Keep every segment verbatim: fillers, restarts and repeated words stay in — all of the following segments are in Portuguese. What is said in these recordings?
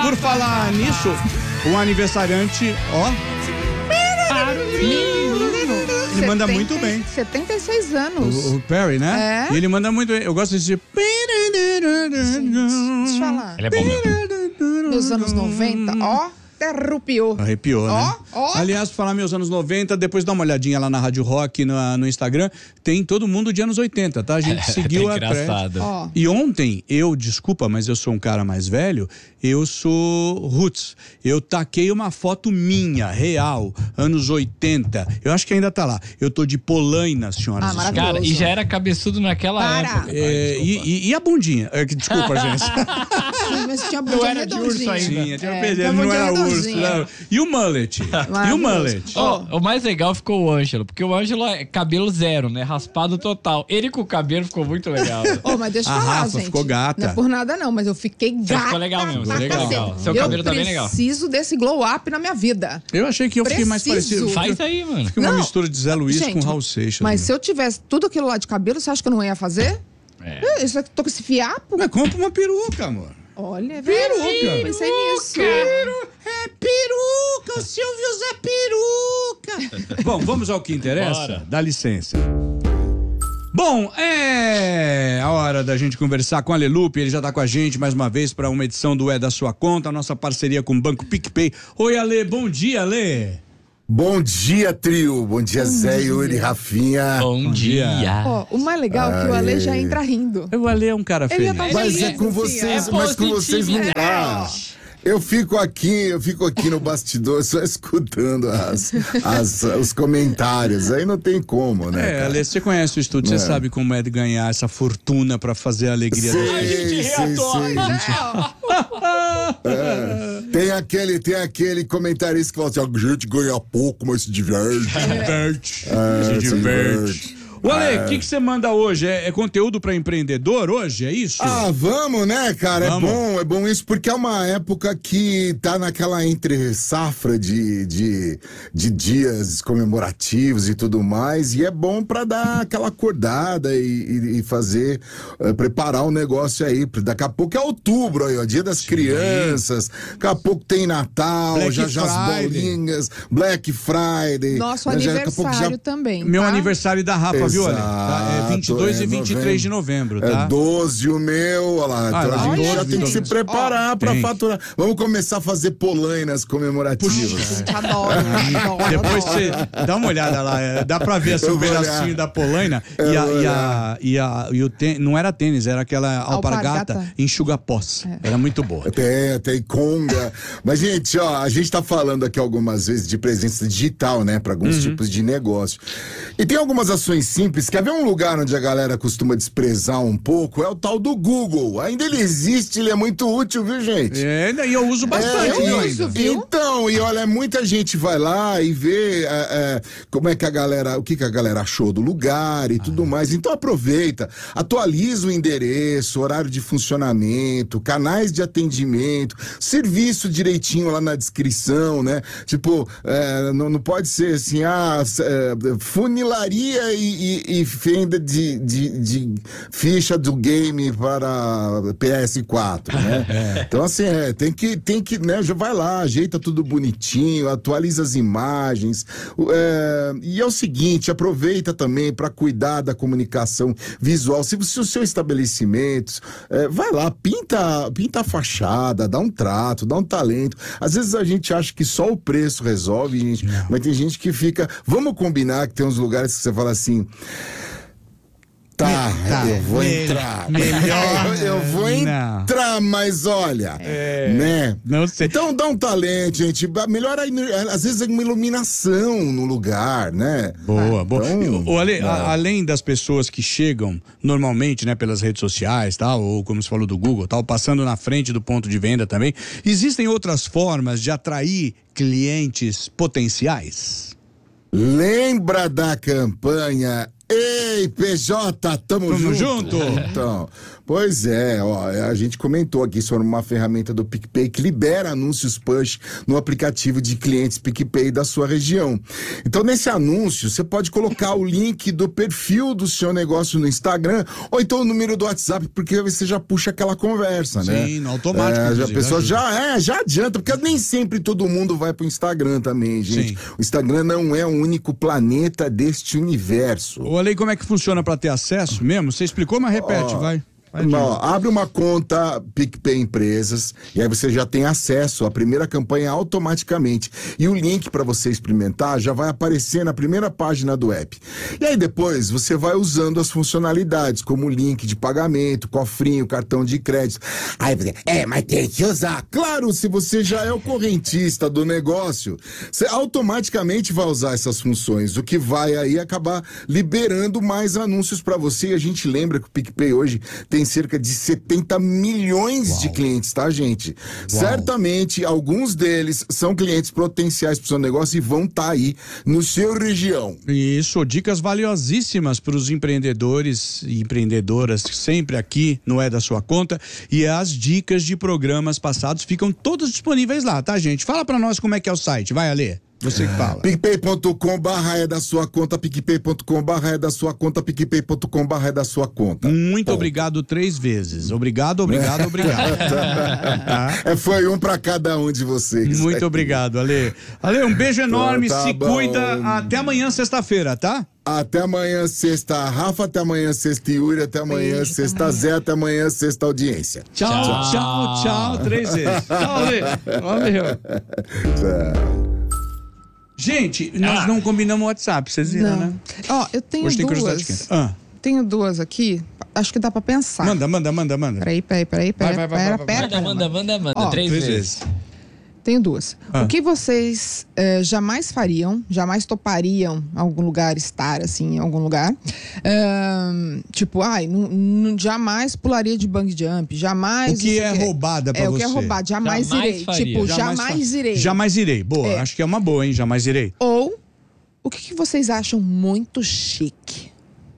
por falar nisso, o aniversariante, ó. Ele manda muito bem. setenta e seis anos. O, o Perry, né? É. E ele manda muito bem. Eu gosto desse. Gente, deixa eu falar. Ele é bom mesmo. Nos anos noventa, ó, até arrupiou. Arrepiou, né? Ó, ó. Aliás, falar meus anos noventa, depois dá uma olhadinha lá na Rádio Rock, no, no Instagram, tem todo mundo de anos oitenta, tá? A gente seguiu tá a engraçado. Ó. E ontem, eu, desculpa, mas eu sou um cara mais velho, eu sou roots. Eu taquei uma foto minha, real, anos oitenta. Eu acho que ainda tá lá. Eu tô de polaina, senhoras Ah, e senhores. Cara, e já era cabeçudo naquela Para. época. É, e, e- e a bundinha? É, que- Desculpa, gente. Mas tinha Não bundinha era de urso redondinha. ainda. Tinha, tinha É, perdido, tinha não bundinha era urso. redondinha. Não. E o mullet? E o Maravilhoso. mullet? Ó, o mais legal ficou o Ângelo, porque o Ângelo é cabelo zero, né? Raspado total. Ele com o cabelo ficou muito legal. Ô, mas deixa eu A falar, Rafa gente. ficou gata. Não é por nada não, mas eu fiquei gata. ficou legal mesmo, pra ficou legal. cacete. Seu eu cabelo tá bem legal. preciso desse glow up na minha vida. Eu achei que eu fiquei mais Preciso. parecido. Faz aí, mano. Fiquei uma Não. mistura de Zé Luiz Gente, com Raul Seixas. Mas né? se eu tivesse tudo aquilo lá de cabelo, você acha que eu não ia fazer? É. É, Isso aqui, tô com esse fiapo. Mas compra uma peruca, amor. Olha, é Peruca. verdade, pensei nisso. Peru, é peruca, o Silvio usa peruca. Bom, vamos ao que interessa? Bora. Dá licença. Bom, é a hora da gente conversar com o Ale Lupe, ele já tá com a gente mais uma vez para uma edição do É da Sua Conta, a nossa parceria com o Banco PicPay. Oi, Ale, bom dia, Ale. Bom dia, trio. Bom dia, Zé, Yuri, Rafinha. Bom dia. Ó, o mais legal é que o Ale já entra rindo. O Ale é um cara Ele feliz. já tá Mas é feliz, com assim, vocês, é mas com vocês não dá. positividade. Eu fico aqui, eu fico aqui no bastidor só escutando as, as- os comentários. Aí não tem como, né? É, cara? Ale, você conhece o estúdio, É. você sabe como é de ganhar essa fortuna pra fazer a alegria da gente. Sei, sei, sei. É. Tem aquele, tem aquele comentarista que fala assim: a gente ganha pouco, mas se diverte. Diverte. É, Se se diverte. diverte. O Ale, o É. que que você manda hoje? É, é conteúdo pra empreendedor hoje? É isso? Ah, vamos, né, cara? Vamos. É bom, é bom isso, porque é uma época que tá naquela entre safra de, de, de dias comemorativos e tudo mais, e é bom pra dar aquela acordada e, e- e fazer, eh, preparar o negócio aí. Daqui a pouco é outubro aí, ó, dia das crianças, daqui a pouco tem Natal, Black já já as Friday. bolinhas, Black Friday. Nosso né, já daqui a pouco aniversário já- também, Meu tá? aniversário da Rafa, viu, Ale? Tá? É vinte e dois Exato, e vinte e três de novembro, tá? É doze o meu, olha lá. Ah, Então lá, a gente doze, já tem que se doze. preparar pra tem. faturar. Vamos começar a fazer polainas comemorativas. A gente adora, adora, Depois adora. você dá uma olhada lá, é, dá pra ver assim, Eu um vou pedacinho olhar. da polaina Eu e a, vou e a, e a, e o tênis, não era tênis, era aquela alpargata, Alpargata. enxuga-pós. Era muito boa. Tem, tem conga. Mas, gente, ó, a gente tá falando aqui algumas vezes de presença digital, né? Pra alguns tipos de negócio. E tem algumas ações simples. Quer ver um lugar onde a galera costuma desprezar um pouco? É o tal do Google. Ainda ele existe, ele é muito útil, viu, gente? É, e eu uso bastante, É, viu, isso, ainda? viu? Então, e olha, muita gente vai lá e vê é, é, como é que a galera, o que, que a galera achou do lugar e tudo mais. Então aproveita, atualiza o endereço, horário de funcionamento, canais de atendimento, serviço direitinho lá na descrição, né? Tipo, é, não, não pode ser assim, ah, é, funilaria e, e, e venda de, de, de ficha do game para P S quatro, né? Então, assim, é, tem que, tem que, né, já vai lá, ajeita tudo bonitinho, atualiza as imagens. É, e é o seguinte, aproveita também para cuidar da comunicação visual. Se, se o seu estabelecimento, é, vai lá, pinta, pinta a fachada, dá um trato, dá um talento. Às vezes a gente acha que só o preço resolve, gente, mas tem gente que fica. Vamos combinar que tem uns lugares que você fala assim. Tá, Tá, eu vou me- entrar. melhor eu, eu vou não. entrar, mas olha, né? Não sei. Então dá um talento, gente. Melhor, às vezes, uma iluminação no lugar, né? Boa, boa. Então, O Ale, né? a- além das pessoas que chegam normalmente, né, pelas redes sociais, tal, ou como você falou do Google, tal, passando na frente do ponto de venda também, existem outras formas de atrair clientes potenciais? Lembra da campanha Ei, P J, tamo, Tamo junto? junto. Então, Pois é, ó, a gente comentou aqui sobre uma ferramenta do PicPay que libera anúncios push no aplicativo de clientes PicPay da sua região. Então, nesse anúncio, você pode colocar o link do perfil do seu negócio no Instagram ou então o número do WhatsApp, porque você já puxa aquela conversa, né? Sim, no automático. É, já, a pessoa ajuda. já, é, já adianta, porque nem sempre todo mundo vai pro Instagram também, gente. Sim. O Instagram não é o único planeta deste universo. Ô, Ale, como é que funciona pra ter acesso mesmo? Você explicou, mas repete, Ó, vai. Vai, Não, abre uma conta PicPay Empresas e aí você já tem acesso à primeira campanha automaticamente. E o link para você experimentar já vai aparecer na primeira página do app. E aí depois você vai usando as funcionalidades, como o link de pagamento, cofrinho, cartão de crédito. Aí você, é, mas tem que usar. Claro, se você já é o correntista do negócio, você automaticamente vai usar essas funções, o que vai aí acabar liberando mais anúncios para você. E a gente lembra que o PicPay hoje tem cerca de setenta milhões Uau. de clientes, tá, gente? Uau. Certamente, alguns deles são clientes potenciais para o seu negócio e vão estar tá aí no seu região. Isso, dicas valiosíssimas para os empreendedores e empreendedoras sempre aqui no É da Sua Conta, e as dicas de programas passados ficam todas disponíveis lá, tá, gente? Fala para nós como é que é o site, vai, Ale. Você que fala. PicPay ponto com barra é da sua conta, PicPay ponto com barra é da sua conta, PicPay ponto com barra é da sua conta. Muito Bom. obrigado três vezes. Obrigado, obrigado, obrigado. Tá? É, foi um pra cada um de vocês. Muito aqui. obrigado, Ale. Ale, um beijo enorme, tá se bom. cuida. Até amanhã, sexta-feira, tá? Até amanhã, sexta, Rafa. Até amanhã, sexta, Yuri. Até amanhã, Beijo, sexta, amanhã. Zé. Até amanhã, sexta, audiência. Tchau, tchau, tchau, tchau três vezes. Tchau, Ale. Valeu. Gente, nós Ah. não combinamos o WhatsApp, vocês viram, Não. né? Ó, eu tenho Hoje tem curiosidade duas. quente. Ah, Tenho duas aqui. Acho que dá pra pensar. manda, manda, manda, manda. Peraí, peraí, peraí, peraí. Vai, vai, vai, pera, vai, vai. pera, Manda, caramba. manda, manda, manda. Ó, três, Três vezes. vezes. Tenho duas. Ah. O que vocês eh, jamais fariam, jamais topariam em algum lugar, estar assim, em algum lugar? Ahn, tipo, ai, não, não- jamais pularia de bang jump, jamais... O que não é sei roubada pra É, você? o que é roubado, jamais, Jamais irei. faria. Tipo, jamais, fa- irei. Jamais irei. Boa, É. acho que é uma boa, hein? Jamais irei. Ou, o que, que vocês acham muito chique?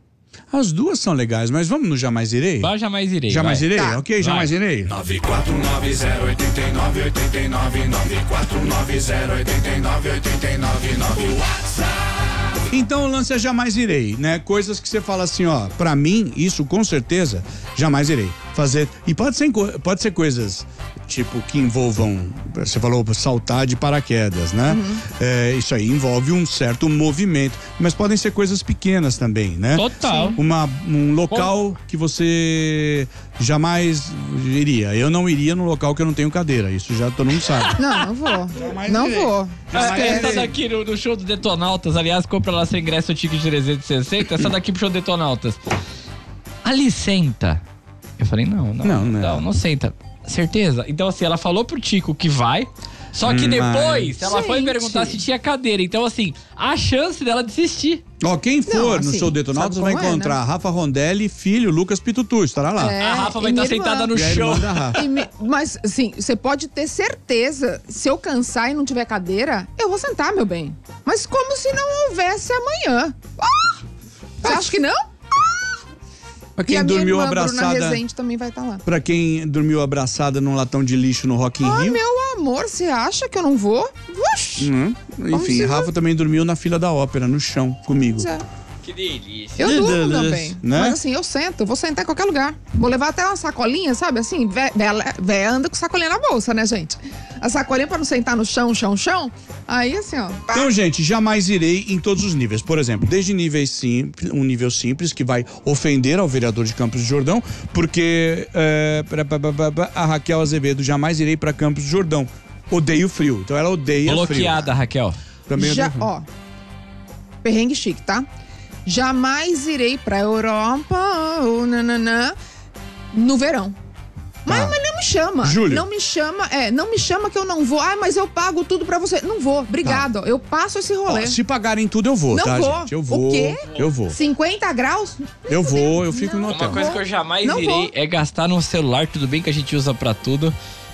As duas são legais, mas vamos no jamais irei? Vai, jamais irei. Jamais vai. irei? Tá. Ok, jamais Vai. irei. nove quatro nove zero oito nove oito nove nove quatro nove zero oito nove oito nove nove WhatsApp. Então o lance é jamais irei, né? Coisas que você fala assim, ó, pra mim, isso com certeza, jamais irei fazer. E pode ser, co- pode ser coisas, tipo, que envolvam, você falou, saltar de paraquedas, né? É, isso aí envolve um certo movimento, mas podem ser coisas pequenas também, né? Total. Uma, um local que você jamais iria. Eu não iria num local que eu não tenho cadeira, isso já todo mundo sabe. Não, não vou. Jamais não irei. vou. Ah, Jamais essa irei. daqui no, no show do Detonautas, aliás, compra lá seu ingresso, o ticket de trezentos e sessenta, essa daqui pro show do Detonautas. Ali senta. Eu falei, não, não, Não, não, não. não, não senta. Certeza? Então assim, ela falou pro Tico que vai, só que Hum, depois mas- ela foi Gente. perguntar se tinha cadeira. Então assim, a chance dela desistir. Ó, quem for Não, no assim, show Detonautas sabe vai como é, encontrar Rafa Rondelli, filho, Lucas Pitutu, estará lá. É, a Rafa vai e estar minha sentada irmã. no E a chão. irmã da Rafa. E me- mas, assim, você pode ter certeza, se eu cansar e não tiver cadeira, eu vou sentar, meu bem. Mas como se não houvesse amanhã. Ah! Você acha que não? Pra E quem a minha dormiu irmã, Bruna abraçada, Rezende, também vai estar lá. pra quem dormiu abraçada num latão de lixo no Rock in Ah, Rio. meu amor, você acha que eu não vou? Oxi. Hum, enfim, se Rafa também dormiu na fila da ópera, no chão, comigo. Pois é. Que delícia. Eu Que durmo delícia, também. né? Mas assim, eu sento, eu vou sentar em qualquer lugar. Vou levar até uma sacolinha, sabe? Assim, vé- véia véia anda com sacolinha na bolsa, né, gente? A sacolinha pra não sentar no chão, chão, chão. Aí, assim, ó. pá. Então, gente, jamais irei em todos os níveis. Por exemplo, desde níveis simples, um nível simples que vai ofender ao vereador de Campos do Jordão, porque é, pra- pra- pra- pra- a Raquel Azevedo jamais irei pra Campos do Jordão. Odeio frio. Então ela odeia Bloqueada, Raquel. frio. Também Já, odeio frio. ó. Perrengue chique, tá? Jamais irei pra Europa, ou nananã, no verão. Mas, Tá. mas não me chama. Julho. Não me chama, é, não me chama que eu não vou. Ah, mas eu pago tudo pra você. Não vou, obrigado. Eu passo esse Ó, rolê. se pagarem tudo, eu vou, Não tá, vou. gente? Eu O vou. quê? Eu vou. cinquenta graus? Eu vou, eu fico no Não. hotel. Uma coisa que eu jamais Não irei vou. é gastar no celular, tudo bem que a gente usa pra tudo.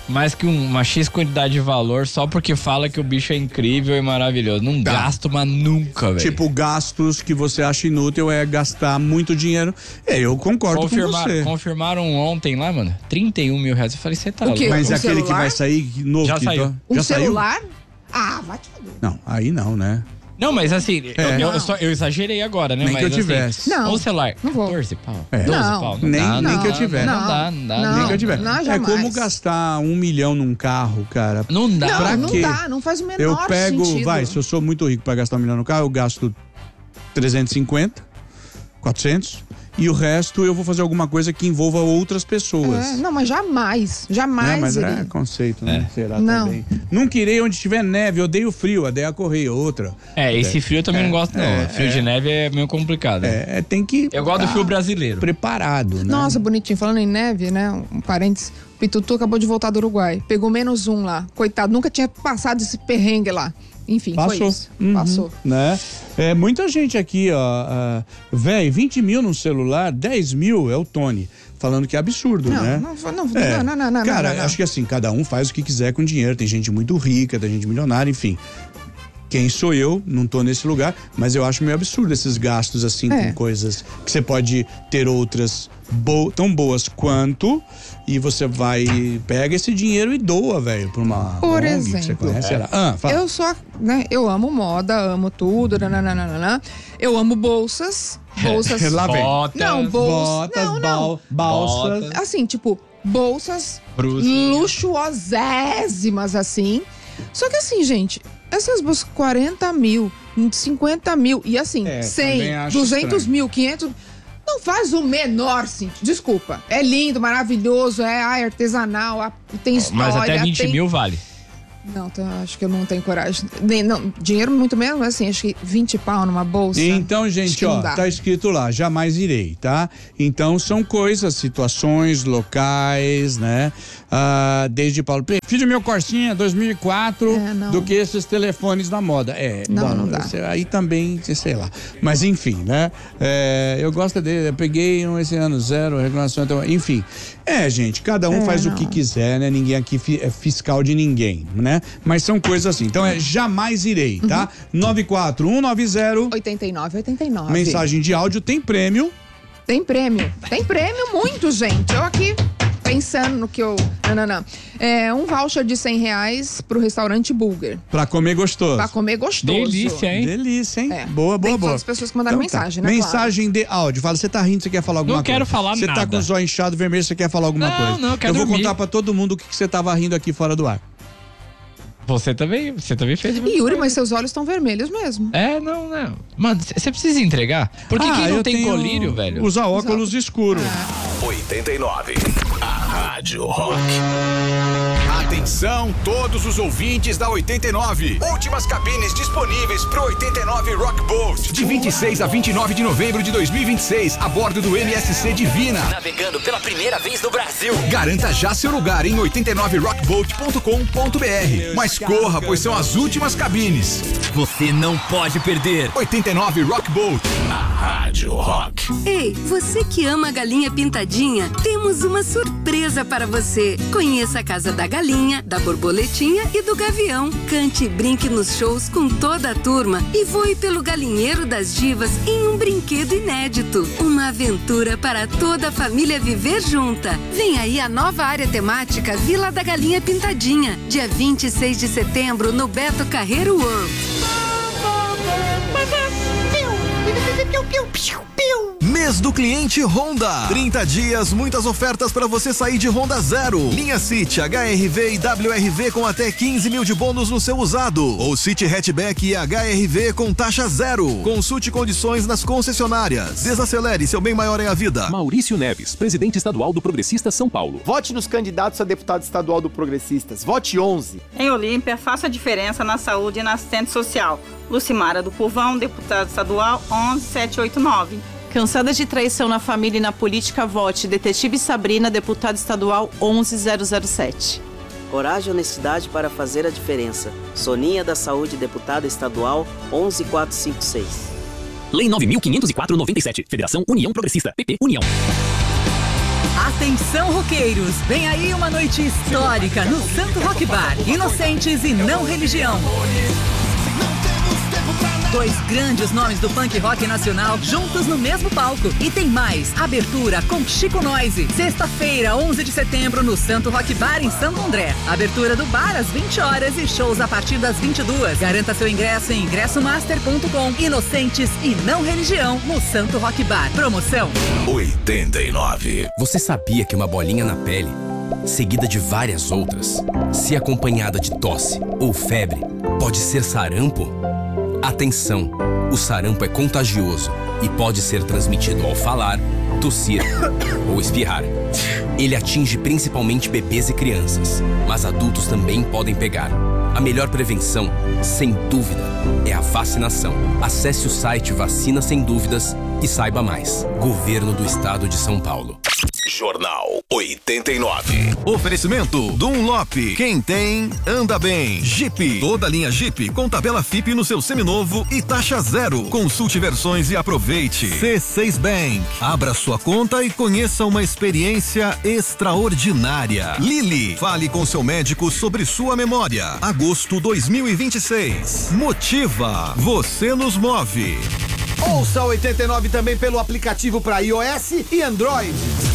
mais que um, uma X quantidade de valor só porque fala que o bicho é incrível e maravilhoso. Não Tá. gasto, mas nunca, velho. Tipo, gastos que você acha inútil é gastar muito dinheiro. É, eu concordo Confirmar, com você. Confirmaram ontem lá, mano, trinta e um mil reais. Eu falei, você tá O quê? louco? Mas Um é aquele que celular? vai sair novo. Já que saiu. tá- Um Já celular? Ah, vai te foder. saiu? Não, aí não, né? Não, mas assim, É. eu, eu, só, eu exagerei agora, né? Nem mas, que eu assim, tivesse. Não, um celular, não vou. quatorze pau, É. doze Não. pau. Não Nem- dá, nem não que eu dá, tivesse. Não, dá, não dá. Não. Nem que eu tiver. não, é jamais. como gastar um milhão num carro, cara. Não dá. Não, Pra não quê? dá, não faz o menor Eu pego, sentido. vai, se eu sou muito rico pra gastar um milhão no carro, eu gasto trezentos e cinquenta, quatrocentos, e o resto eu vou fazer alguma coisa que envolva outras pessoas. É, não, mas jamais, jamais Né? Mas iria. é conceito, né? Será Não. também. Não querer onde tiver neve, eu odeio frio, a Deia Correia, outra. É, esse frio eu também não gosto, não. é, frio é. de neve é meio complicado. É, é, tem que. Eu gosto do tá frio brasileiro. Preparado, né? Nossa, bonitinho. Falando em neve, né? Um parênteses. O Pitutu acabou de voltar do Uruguai. Pegou menos um lá. Coitado, nunca tinha passado esse perrengue lá. Enfim, foi Passou. isso. Uhum. Passou. Né? É, muita gente aqui, ó. Uh, Véi, vinte mil num celular, dez mil é o Tony. Falando que é absurdo, Não, né? não, não, não, É. não, não, não, Cara, não, não. acho que assim, cada um faz o que quiser com dinheiro. Tem gente muito rica, tem gente milionária, enfim. Quem sou eu? Não tô nesse lugar, mas eu acho meio absurdo esses gastos assim É. com coisas que você pode ter outras bo- tão boas quanto e você vai pega esse dinheiro e doa, velho, pra uma Por O N G que você exemplo, conhece, sei lá. Ah, fala. Eu só, né? Eu amo moda, amo tudo. Nananana. Eu amo bolsas. Bolsas. Lá vem. Botas, Não, bolsas. Botas, Não, não. bal- balsas. Botas. Assim, tipo, bolsas Brucinho. luxuosésimas, assim. Só que assim, gente, essas bolsas quarenta mil, cinquenta mil, e assim, É, também cem, acho duzentos estranho. mil, quinhentos. Não faz o menor sentido. Desculpa. É lindo, maravilhoso, é ai, artesanal, ah, tem história. Mas até vinte tem... mil vale. Não, tá, acho que eu não tenho coragem. Nem, não, dinheiro muito menos, mas assim, acho que vinte pau numa bolsa. Então, acho gente, que não ó, dá. tá escrito lá, jamais irei, tá? Então, são coisas, situações, locais, né? Ah, desde Paulo, prefiro meu Corsinha dois mil e quatro É, não. do que esses telefones na moda. É, Não, bom, não dá. esse- aí também, sei lá. Mas enfim, né? É, eu gosto dele, eu peguei um esse ano, zero, reclamação, então, enfim. É, gente, cada um É, faz o não. que quiser, né? Ninguém aqui fi- é fiscal de ninguém, né? Mas são coisas assim. Então, é jamais irei, tá? Uhum. nove quatro um nove zero oitenta e nove, oitenta e nove. Mensagem de áudio tem prêmio. Tem prêmio. Tem prêmio muito, gente. Eu aqui pensando no que eu... Não, não, não. É um voucher de cem reais pro restaurante Bulger. Pra comer gostoso. Pra comer gostoso. Delícia, hein? Delícia, hein? É. Boa, boa, Tem boa. fotos das pessoas que mandaram tá. mensagem, né? Mensagem de áudio. Fala, você tá rindo, você quer falar alguma Não coisa? quero falar Você tá nada. com o zóio inchado vermelho, você quer falar alguma Não, coisa? não, eu quero Eu vou dormir. contar pra todo mundo o que, que você tava rindo aqui fora do ar. Você também, você também fez. E Yuri, mas seus olhos estão vermelhos mesmo. É, não, não. Mano, você precisa entregar. Porque Ah, quem não eu tem tenho- colírio, velho? Usa óculos escuros. oitenta e nove. A Rádio Rock. Atenção, todos os ouvintes da oitenta e nove. Últimas cabines disponíveis pro oitenta e nove Rock Boat. De vinte e seis a vinte e nove de novembro de dois mil e vinte e seis, a bordo do M S C Divina. Navegando pela primeira vez no Brasil. Garanta já seu lugar em oitenta e nove rock boat ponto com ponto b r. Mas corra, pois são as últimas cabines. Você não pode perder. oitenta e nove Rock Boat. A Rádio Rock. Ei, você que ama a galinha pintadinha, temos uma surpresa para você. Conheça a Casa da Galinha, da Borboletinha e do Gavião. Cante e brinque nos shows com toda a turma e voe pelo galinheiro das divas em um brinquedo inédito. Uma aventura para toda a família viver junta. Vem aí a nova área temática Vila da Galinha Pintadinha, dia vinte e seis de setembro no Beto Carreiro World. Mês do cliente Honda. trinta dias, muitas ofertas para você sair de Honda zero. Linha City, H R V e W R V com até quinze mil de bônus no seu usado. Ou City Hatchback e H R V com taxa zero. Consulte condições nas concessionárias. Desacelere, seu bem maior é a vida. Maurício Neves, presidente estadual do Progressistas São Paulo. Vote nos candidatos a deputado estadual do Progressistas. Vote onze. Em Olímpia, faça a diferença na saúde e na assistente social. Lucimara do Povão, deputada estadual onze sete oito nove. Cansada de traição na família e na política, vote Detetive Sabrina, deputada estadual onze zero zero sete. Coragem e honestidade para fazer a diferença. Soninha da Saúde, deputada estadual onze quatro cinco seis. Lei nove mil quinhentos e quatro, noventa e sete. Federação União Progressista. P P União. Atenção, roqueiros! Vem aí uma noite histórica no Santo Rock Bar. Inocentes e não religião. Dois grandes nomes do punk rock nacional juntos no mesmo palco. E tem mais, abertura com Chico Noise. Sexta-feira, onze de setembro, no Santo Rock Bar, em Santo André. Abertura do bar às vinte horas e shows a partir das vinte e duas. Garanta seu ingresso em ingresso master ponto com. Inocentes e não religião no Santo Rock Bar. Promoção oitenta e nove. Você sabia que uma bolinha na pele, seguida de várias outras, se acompanhada de tosse ou febre, pode ser sarampo? Atenção! O sarampo é contagioso e pode ser transmitido ao falar, tossir ou espirrar. Ele atinge principalmente bebês e crianças, mas adultos também podem pegar. A melhor prevenção, sem dúvida, é a vacinação. Acesse o site Vacina Sem Dúvidas e saiba mais. Governo do Estado de São Paulo. Jornal oitenta e nove. Oferecimento Dunlop. Quem tem, anda bem. Jeep. Toda linha Jeep com tabela F I P no seu seminovo e taxa zero. Consulte versões e aproveite. C seis Bank. Abra sua conta e conheça uma experiência extraordinária. Lili. Fale com seu médico sobre sua memória. Agosto dois mil e vinte e seis. Motiva. Você nos move. Ouça oitenta e nove também pelo aplicativo para iOS e Android.